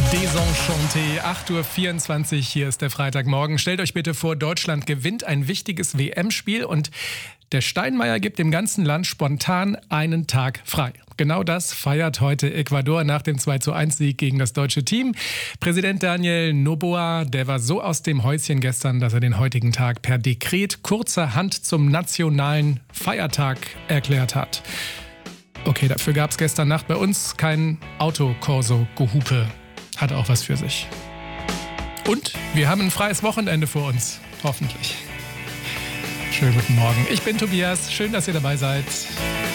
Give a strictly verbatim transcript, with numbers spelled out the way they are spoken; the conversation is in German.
Desenchanté, acht Uhr vierundzwanzig, hier ist der Freitagmorgen. Stellt euch bitte vor, Deutschland gewinnt ein wichtiges W M-Spiel und der Steinmeier gibt dem ganzen Land spontan einen Tag frei. Genau das feiert heute Ecuador nach dem zwei zu eins Sieg gegen das deutsche Team. Präsident Daniel Noboa, der war so aus dem Häuschen gestern, dass er den heutigen Tag per Dekret kurzerhand zum nationalen Feiertag erklärt hat. Okay, dafür gab es gestern Nacht bei uns kein Autokorso-Gehupe. Hat auch was für sich. Und wir haben ein freies Wochenende vor uns. Hoffentlich. Schönen guten Morgen. Ich bin Tobias. Schön, dass ihr dabei seid.